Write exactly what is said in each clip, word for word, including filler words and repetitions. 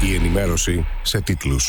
Η ενημέρωση σε τίτλους.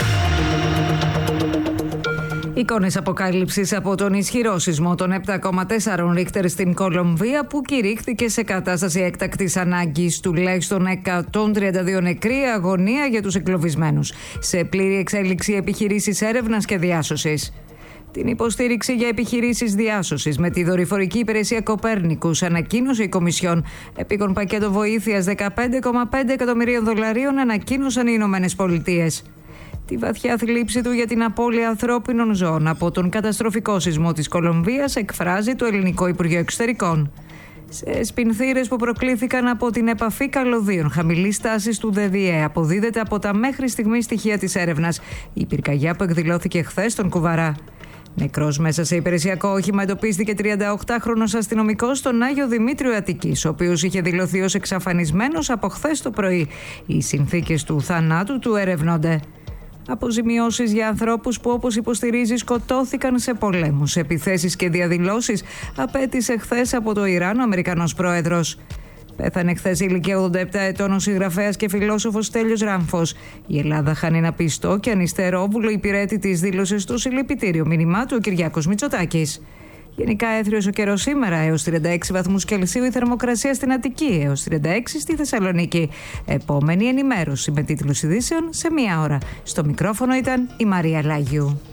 Εικόνες αποκάλυψης από τον ισχυρό σεισμό των επτά κόμμα τέσσερα Ρίχτερ στην Κολομβία, που κηρύχθηκε σε κατάσταση έκτακτης ανάγκης. Τουλάχιστον εκατόν τριάντα δύο νεκροί, αγωνία για τους εγκλωβισμένους. Σε πλήρη εξέλιξη επιχειρήσεις έρευνας και διάσωσης. Την υποστήριξη για επιχειρήσεις διάσωσης με τη δορυφορική υπηρεσία Κοπέρνικους ανακοίνωσε η Κομισιόν. Επίγον πακέτο βοήθειας δεκαπέντε κόμμα πέντε εκατομμυρίων δολαρίων ανακοίνωσαν οι Ηνωμένες Πολιτείες. Τη βαθιά θλίψη του για την απώλεια ανθρώπινων ζώων από τον καταστροφικό σεισμό της Κολομβίας εκφράζει το Ελληνικό Υπουργείο Εξωτερικών. Σε σπινθήρες που προκλήθηκαν από την επαφή καλωδίων χαμηλής τάσης του ΔΔΕ αποδίδεται από τα μέχρι στιγμή στοιχεία της έρευνας η πυρκαγιά που εκδηλώθηκε χθες στον Κουβαρά. Νεκρός μέσα σε υπηρεσιακό όχημα εντοπίστηκε τριανταοκτάχρονος αστυνομικός στον Άγιο Δημήτριο Αττικής, ο οποίος είχε δηλωθεί ως εξαφανισμένος από χθες το πρωί. Οι συνθήκες του θανάτου του ερευνώνται. Αποζημιώσεις για ανθρώπους που, όπως υποστηρίζει, σκοτώθηκαν σε πολέμους, επιθέσεις και διαδηλώσεις απέτησε χθες από το Ιράν ο Αμερικανός πρόεδρος. Πέθανε χθες η ηλικία ογδόντα επτά ετών ο συγγραφέας και φιλόσοφος Στέλιος Ράμφος. Η Ελλάδα χάνει ένα πιστό και ανυστερόβουλο υπηρέτη της δήλωσης του συλληπιτήριο μήνυμά του ο Κυριάκος Μητσοτάκης. Γενικά έθριος ο καιρός σήμερα, έως τριάντα έξι βαθμούς Κελσίου η θερμοκρασία στην Αττική, έως τριάντα έξι στη Θεσσαλονίκη. Επόμενη ενημέρωση με τίτλους ειδήσεων σε μία ώρα. Στο μικρόφωνο ήταν η Μαρία Λάγιου.